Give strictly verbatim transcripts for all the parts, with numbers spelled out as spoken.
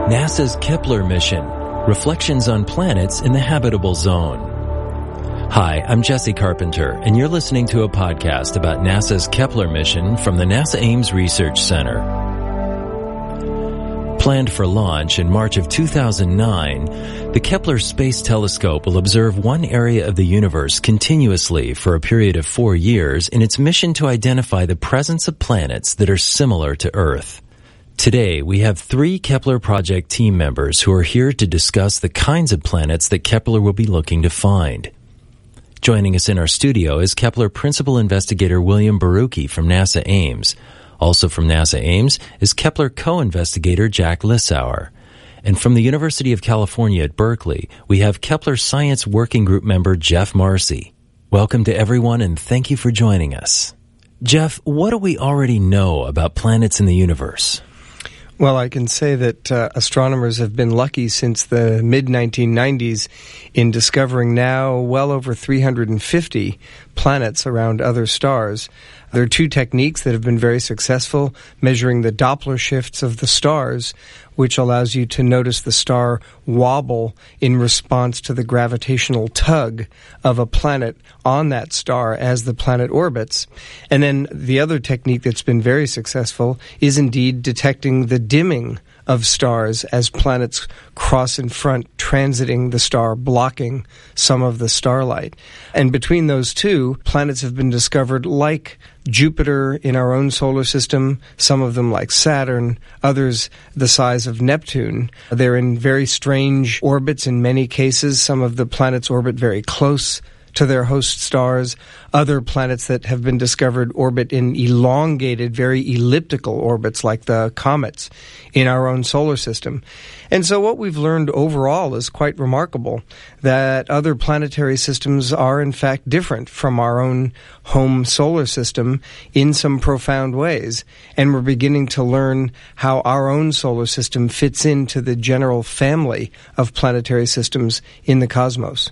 NASA's Kepler mission, Reflections on Planets in the Habitable Zone. Hi, I'm Jesse Carpenter, and you're listening to a podcast about NASA's Kepler mission from the NASA Ames Research Center. Planned for launch in March of two thousand nine, the Kepler Space Telescope will observe one area of the universe continuously for a period of four years in its mission to identify the presence of planets that are similar to Earth. Today, we have three Kepler Project team members who are here to discuss the kinds of planets that Kepler will be looking to find. Joining us in our studio is Kepler Principal Investigator William Barucki from NASA Ames. Also from NASA Ames is Kepler Co-Investigator Jack Lissauer. And from the University of California at Berkeley, we have Kepler Science Working Group member Jeff Marcy. Welcome to everyone, and thank you for joining us. Jeff, what do we already know about planets in the universe? Well, I can say that uh, astronomers have been lucky since the mid nineteen nineties in discovering now well over three hundred fifty planets around other stars. There are two techniques that have been very successful, measuring the Doppler shifts of the stars, which allows you to notice the star wobble in response to the gravitational tug of a planet on that star as the planet orbits. And then the other technique that's been very successful is indeed detecting the dimming of stars as planets cross in front, transiting the star, blocking some of the starlight. And between those two, planets have been discovered like Jupiter in our own solar system, some of them like Saturn, others the size of Neptune. They're in very strange orbits in many cases. Some of the planets orbit very close to their host stars. Other planets that have been discovered orbit in elongated, very elliptical orbits like the comets in our own solar system. And so what we've learned overall is quite remarkable, that other planetary systems are in fact different from our own home solar system in some profound ways. And we're beginning to learn how our own solar system fits into the general family of planetary systems in the cosmos.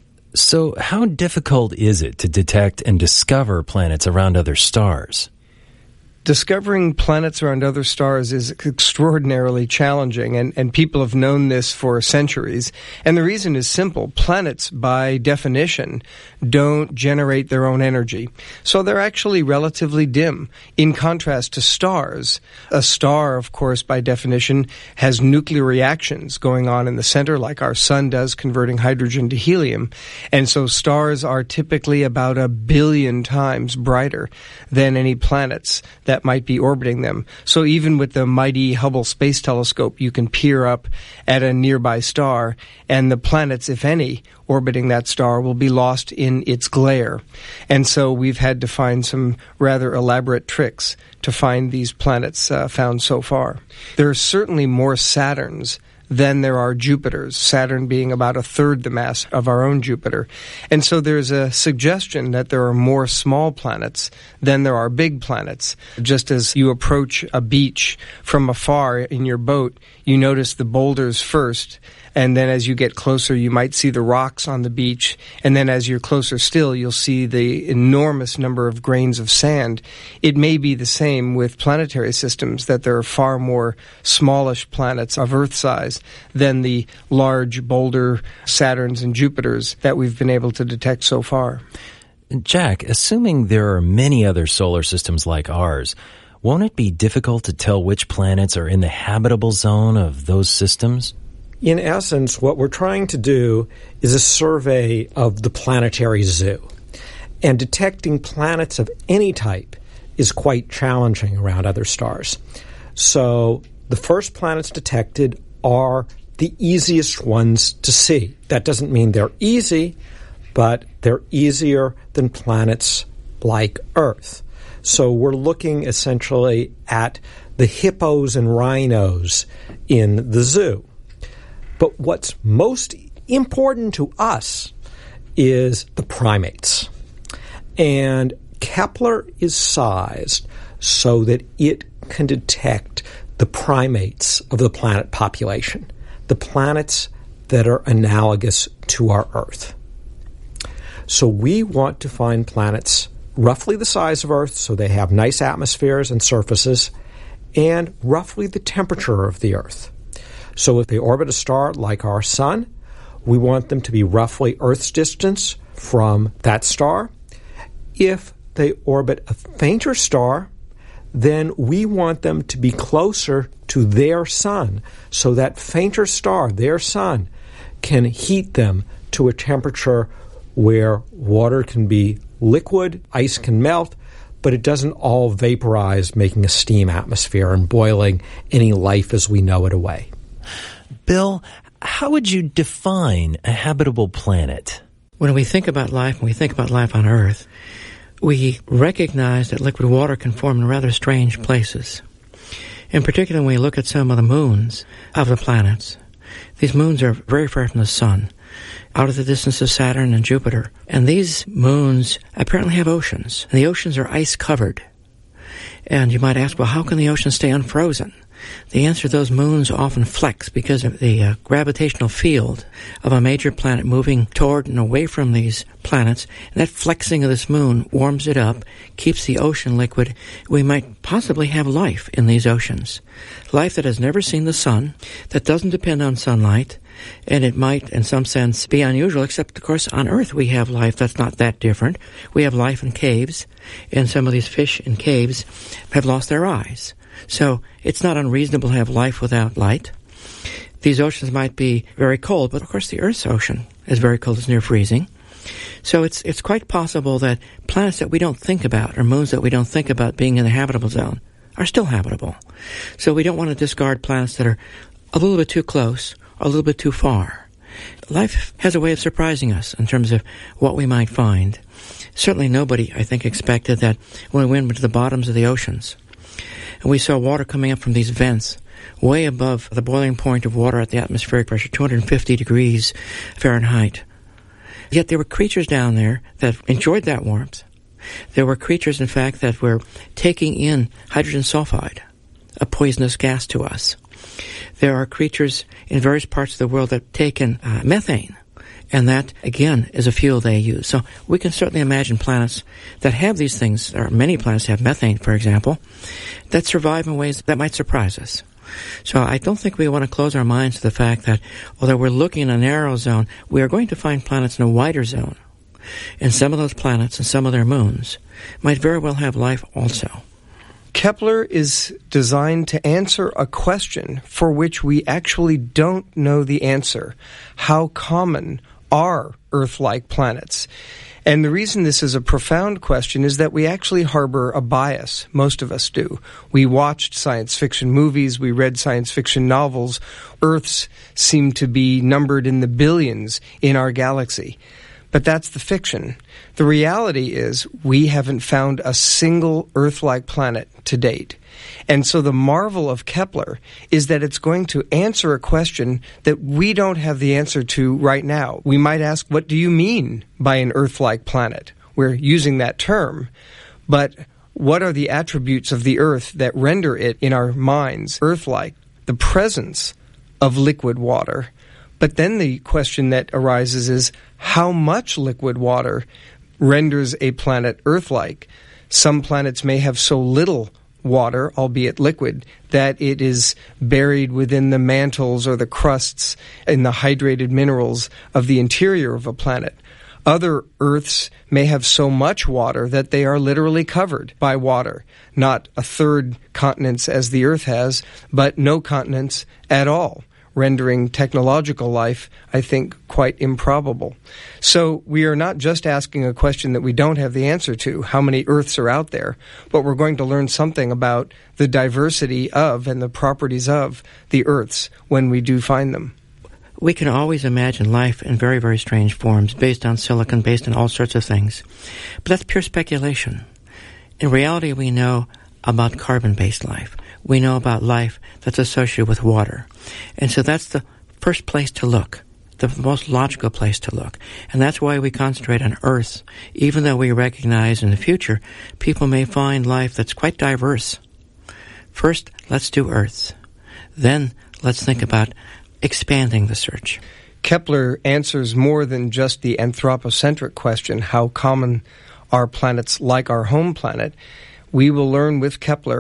So how difficult is it to detect and discover planets around other stars? Discovering planets around other stars is extraordinarily challenging, and, and people have known this for centuries. And the reason is simple. Planets, by definition, don't generate their own energy. So they're actually relatively dim, in contrast to stars. A star, of course, by definition, has nuclear reactions going on in the center, like our sun does, converting hydrogen to helium. And so stars are typically about a billion times brighter than any planets that that might be orbiting them. So even with the mighty Hubble Space Telescope, you can peer up at a nearby star, and the planets, if any, orbiting that star will be lost in its glare. And so we've had to find some rather elaborate tricks to find these planets uh, found so far. There are certainly more Saturns than there are Jupiters, Saturn being about a third the mass of our own Jupiter. And so there's a suggestion that there are more small planets than there are big planets. Just as you approach a beach from afar in your boat, you notice the boulders first, and then as you get closer, you might see the rocks on the beach, and then as you're closer still, you'll see the enormous number of grains of sand. It may be the same with planetary systems, that there are far more smallish planets of Earth size than the large boulder Saturns and Jupiters that we've been able to detect so far. Jack, assuming there are many other solar systems like ours, won't it be difficult to tell which planets are in the habitable zone of those systems? In essence, what we're trying to do is a survey of the planetary zoo. And detecting planets of any type is quite challenging around other stars. So the first planets detected are the easiest ones to see. That doesn't mean they're easy, but they're easier than planets like Earth. So we're looking essentially at the hippos and rhinos in the zoo. But what's most important to us is the primates. And Kepler is sized so that it can detect the primates of the planet population, the planets that are analogous to our Earth. So we want to find planets roughly the size of Earth, so they have nice atmospheres and surfaces, and roughly the temperature of the Earth. So if they orbit a star like our sun, we want them to be roughly Earth's distance from that star. If they orbit a fainter star, then we want them to be closer to their sun, so that fainter star, their sun, can heat them to a temperature where water can be liquid, ice can melt, but it doesn't all vaporize, making a steam atmosphere and boiling any life as we know it away. Bill, how would you define a habitable planet? When we think about life, when we think about life on Earth, we recognize that liquid water can form in rather strange places. In particular, when we look at some of the moons of the planets, these moons are very far from the sun, out of the distance of Saturn and Jupiter. And these moons apparently have oceans. And the oceans are ice-covered. And you might ask, well, how can the oceans stay unfrozen? The answer, those moons often flex because of the uh, gravitational field of a major planet moving toward and away from these planets. And that flexing of this moon warms it up, keeps the ocean liquid. We might possibly have life in these oceans. Life that has never seen the sun, that doesn't depend on sunlight, and it might, in some sense, be unusual, except, of course, on Earth we have life that's not that different. We have life in caves, and some of these fish in caves have lost their eyes. So it's not unreasonable to have life without light. These oceans might be very cold, but of course the Earth's ocean is very cold, it's near freezing. So it's it's quite possible that planets that we don't think about, or moons that we don't think about being in the habitable zone, are still habitable. So we don't want to discard planets that are a little bit too close or a little bit too far. Life has a way of surprising us in terms of what we might find. Certainly nobody, I think, expected that when we went into the bottoms of the oceans, and we saw water coming up from these vents way above the boiling point of water at the atmospheric pressure, two hundred fifty degrees Fahrenheit. Yet there were creatures down there that enjoyed that warmth. There were creatures, in fact, that were taking in hydrogen sulfide, a poisonous gas to us. There are creatures in various parts of the world that take in uh, methane, and that, again, is a fuel they use. So we can certainly imagine planets that have these things, or many planets have methane, for example, that survive in ways that might surprise us. So I don't think we want to close our minds to the fact that, although we're looking in a narrow zone, we are going to find planets in a wider zone. And some of those planets and some of their moons might very well have life also. Kepler is designed to answer a question for which we actually don't know the answer. How common are Earth-like planets? And the reason this is a profound question is that we actually harbor a bias. Most of us do. We watched science fiction movies. We read science fiction novels. Earths seem to be numbered in the billions in our galaxy. But that's the fiction. The reality is we haven't found a single Earth-like planet to date. And so the marvel of Kepler is that it's going to answer a question that we don't have the answer to right now. We might ask, what do you mean by an Earth-like planet? We're using that term. But what are the attributes of the Earth that render it, in our minds, Earth-like? The presence of liquid water. But then the question that arises is, how much liquid water renders a planet Earth-like? Some planets may have so little water, albeit liquid, that it is buried within the mantles or the crusts in the hydrated minerals of the interior of a planet. Other Earths may have so much water that they are literally covered by water. Not a third continents as the Earth has, but no continents at all, rendering technological life, I think, quite improbable. So we are not just asking a question that we don't have the answer to, how many Earths are out there, but we're going to learn something about the diversity of and the properties of the Earths when we do find them. We can always imagine life in very, very strange forms, based on silicon, based on all sorts of things. But that's pure speculation. In reality, we know about carbon-based life. We know about life that's associated with water. And so that's the first place to look, the most logical place to look. And that's why we concentrate on Earth, even though we recognize in the future people may find life that's quite diverse. First, let's do Earth. Then let's think about expanding the search. Kepler answers more than just the anthropocentric question, how common are planets like our home planet. We will learn with Kepler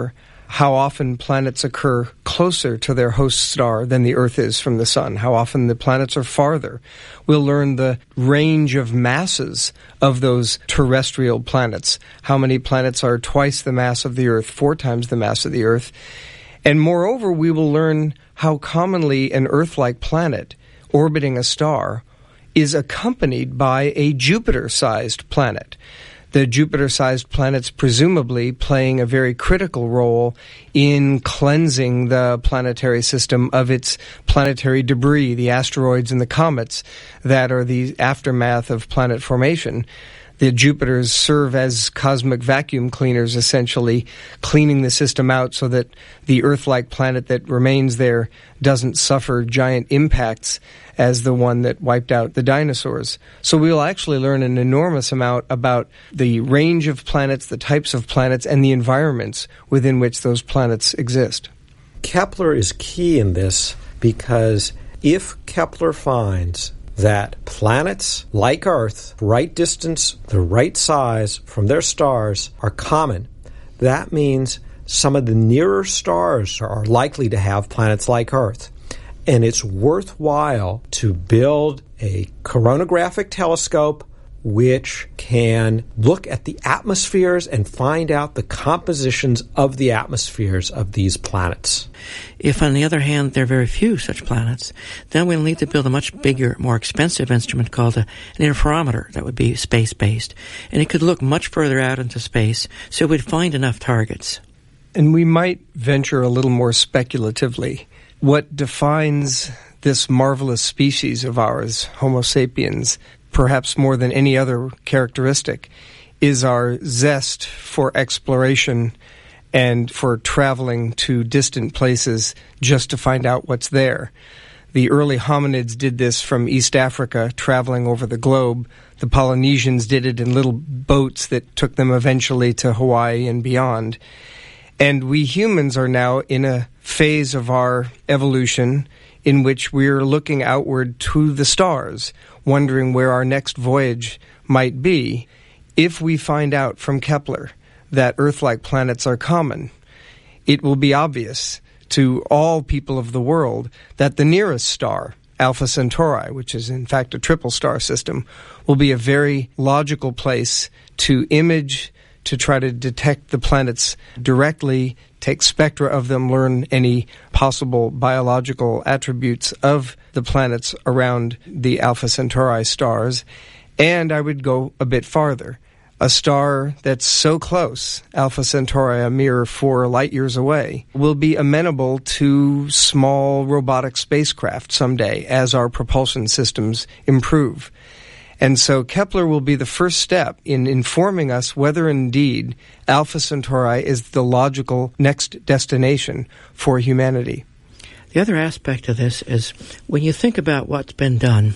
how often planets occur closer to their host star than the Earth is from the Sun, how often the planets are farther. We'll learn the range of masses of those terrestrial planets, how many planets are twice the mass of the Earth, four times the mass of the Earth. And moreover, we will learn how commonly an Earth-like planet orbiting a star is accompanied by a Jupiter-sized planet. The Jupiter-sized planets presumably playing a very critical role in cleansing the planetary system of its planetary debris, the asteroids and the comets that are the aftermath of planet formation. The Jupiters serve as cosmic vacuum cleaners, essentially cleaning the system out so that the Earth-like planet that remains there doesn't suffer giant impacts as the one that wiped out the dinosaurs. So we'll actually learn an enormous amount about the range of planets, the types of planets, and the environments within which those planets exist. Kepler is key in this because if Kepler finds that planets like Earth, right distance, the right size from their stars, are common, that means some of the nearer stars are likely to have planets like Earth. And it's worthwhile to build a coronagraphic telescope which can look at the atmospheres and find out the compositions of the atmospheres of these planets. If, on the other hand, there are very few such planets, then we'll need to build a much bigger, more expensive instrument called a, an interferometer that would be space-based. And it could look much further out into space, so we'd find enough targets. And we might venture a little more speculatively. What defines this marvelous species of ours, Homo sapiens, perhaps more than any other characteristic, is our zest for exploration and for traveling to distant places just to find out what's there. The early hominids did this from East Africa, traveling over the globe. The Polynesians did it in little boats that took them eventually to Hawaii and beyond. And we humans are now in a phase of our evolution in which we're looking outward to the stars, wondering where our next voyage might be. If we find out from Kepler that Earth-like planets are common, it will be obvious to all people of the world that the nearest star, Alpha Centauri, which is in fact a triple star system, will be a very logical place to image, to try to detect the planets directly, take spectra of them, learn any possible biological attributes of the planets around the Alpha Centauri stars. And I would go a bit farther. A star that's so close, Alpha Centauri, a mere four light years away, will be amenable to small robotic spacecraft someday as our propulsion systems improve. And so Kepler will be the first step in informing us whether indeed Alpha Centauri is the logical next destination for humanity. The other aspect of this is when you think about what's been done,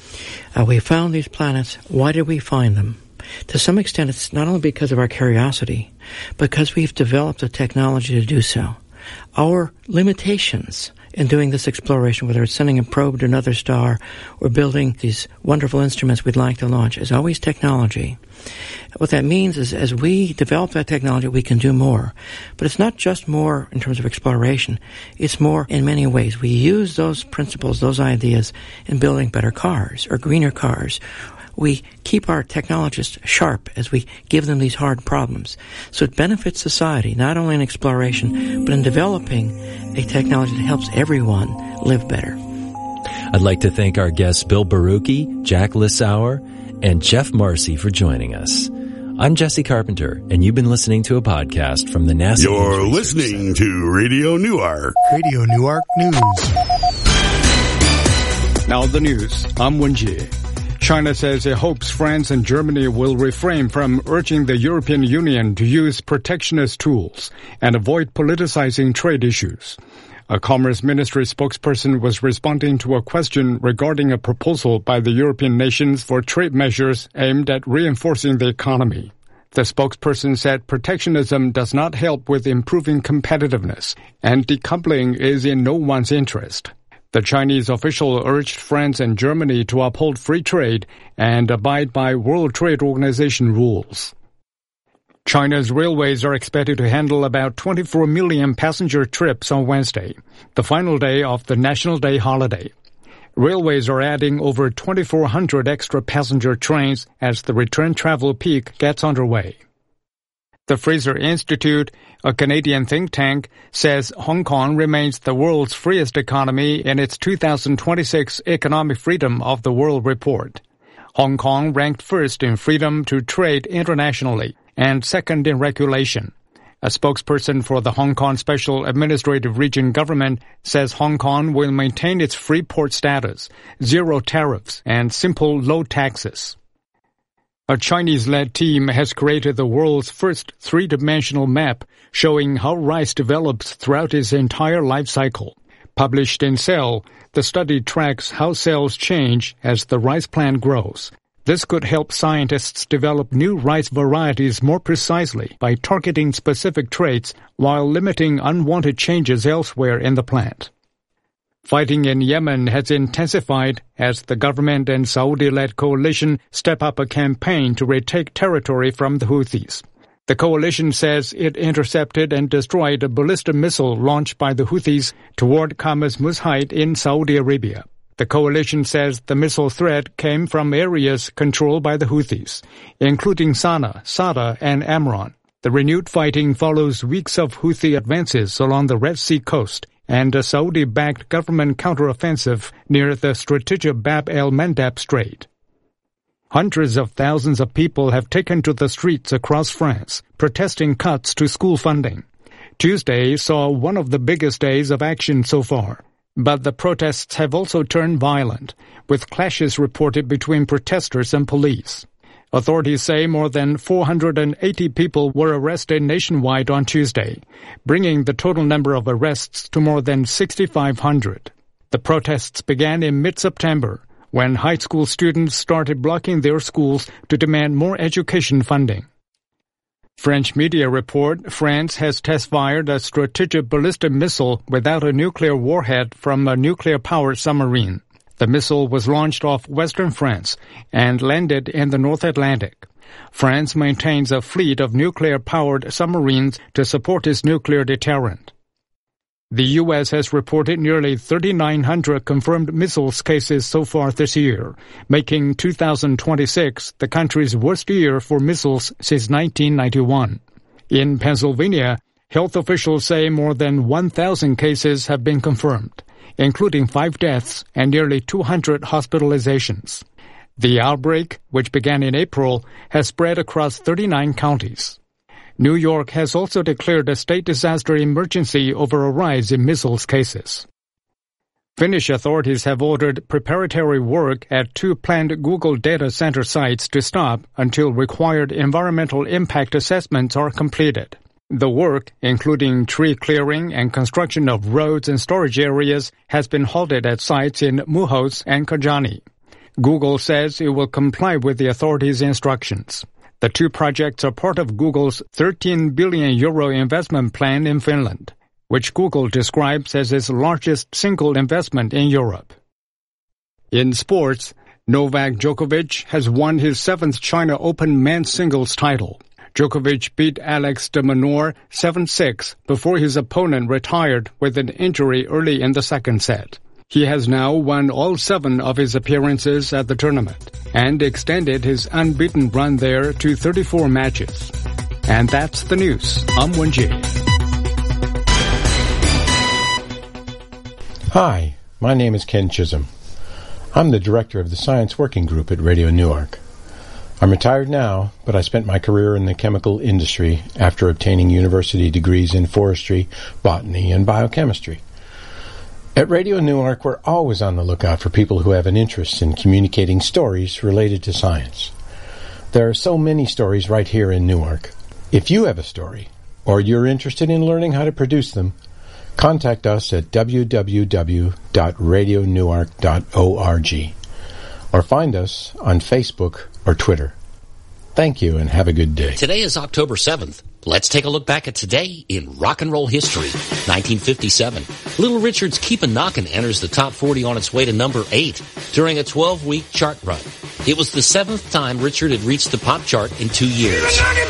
uh, we found these planets. Why did we find them? To some extent, it's not only because of our curiosity, because we've developed a technology to do so. Our limitations in doing this exploration, whether it's sending a probe to another star or building these wonderful instruments we'd like to launch, is always technology. What that means is as we develop that technology, we can do more. But it's not just more in terms of exploration. It's more in many ways. We use those principles, those ideas, in building better cars or greener cars. We keep our technologists sharp as we give them these hard problems. So it benefits society, not only in exploration, but in developing a technology that helps everyone live better. I'd like to thank our guests Bill Barucki, Jack Lissauer, and Jeff Marcy for joining us. I'm Jesse Carpenter, and you've been listening to a podcast from the NASA. You're listening to Radio Newark. Radio Newark News. Now the news. I'm Wen-Jie. China says it hopes France and Germany will refrain from urging the European Union to use protectionist tools and avoid politicizing trade issues. A Commerce Ministry spokesperson was responding to a question regarding a proposal by the European nations for trade measures aimed at reinforcing the economy. The spokesperson said protectionism does not help with improving competitiveness, and decoupling is in no one's interest. The Chinese official urged France and Germany to uphold free trade and abide by World Trade Organization rules. China's railways are expected to handle about twenty-four million passenger trips on Wednesday, the final day of the National Day holiday. Railways are adding over twenty-four hundred extra passenger trains as the return travel peak gets underway. The Fraser Institute, a Canadian think tank, says Hong Kong remains the world's freest economy in its two thousand twenty-six Economic Freedom of the World report. Hong Kong ranked first in freedom to trade internationally and second in regulation. A spokesperson for the Hong Kong Special Administrative Region government says Hong Kong will maintain its free port status, zero tariffs, and simple low taxes. A Chinese-led team has created the world's first three-dimensional map showing how rice develops throughout its entire life cycle. Published in Cell, the study tracks how cells change as the rice plant grows. This could help scientists develop new rice varieties more precisely by targeting specific traits while limiting unwanted changes elsewhere in the plant. Fighting in Yemen has intensified as the government and Saudi-led coalition step up a campaign to retake territory from the Houthis. The coalition says it intercepted and destroyed a ballistic missile launched by the Houthis toward Qam's Musheit in Saudi Arabia. The coalition says the missile threat came from areas controlled by the Houthis, including Sana'a, Sada, and Amran. The renewed fighting follows weeks of Houthi advances along the Red Sea coast and a Saudi-backed government counteroffensive near the strategic Bab el-Mandab Strait. Hundreds of thousands of people have taken to the streets across France, protesting cuts to school funding. Tuesday saw one of the biggest days of action so far. But the protests have also turned violent, with clashes reported between protesters and police. Authorities say more than four hundred eighty people were arrested nationwide on Tuesday, bringing the total number of arrests to more than sixty-five hundred. The protests began in mid-September, when high school students started blocking their schools to demand more education funding. French media report France has test-fired a strategic ballistic missile without a nuclear warhead from a nuclear-powered submarine. The missile was launched off western France and landed in the North Atlantic. France maintains a fleet of nuclear-powered submarines to support its nuclear deterrent. The U S has reported nearly thirty-nine hundred confirmed missiles cases so far this year, making two thousand twenty-six the country's worst year for missiles since nineteen ninety-one. In Pennsylvania, health officials say more than one thousand cases have been confirmed, including five deaths and nearly two hundred hospitalizations. The outbreak, which began in April, has spread across thirty-nine counties. New York has also declared a state disaster emergency over a rise in missiles cases. Finnish authorities have ordered preparatory work at two planned Google data center sites to stop until required environmental impact assessments are completed. The work, including tree clearing and construction of roads and storage areas, has been halted at sites in Muhos and Kajaani. Google says it will comply with the authorities' instructions. The two projects are part of Google's thirteen billion euro investment plan in Finland, which Google describes as its largest single investment in Europe. In sports, Novak Djokovic has won his seventh China Open men's singles title. Djokovic beat Alex de Minaur seven six before his opponent retired with an injury early in the second set. He has now won all seven of his appearances at the tournament and extended his unbeaten run there to thirty-four matches. And that's the news. I'm Wen-Jie. Hi, my name is Ken Chisholm. I'm the director of the Science Working Group at Radio Newark. I'm retired now, but I spent my career in the chemical industry after obtaining university degrees in forestry, botany, and biochemistry. At Radio Newark, we're always on the lookout for people who have an interest in communicating stories related to science. There are so many stories right here in Newark. If you have a story, or you're interested in learning how to produce them, contact us at w w w dot radio newark dot org or find us on Facebook or Twitter. Thank you and have a good day. Today is October seventh. Let's take a look back at today in rock and roll history. nineteen fifty-seven. Little Richard's Keep a Knockin' enters the top forty on its way to number eight during a twelve-week chart run. It was the seventh time Richard had reached the pop chart in two years.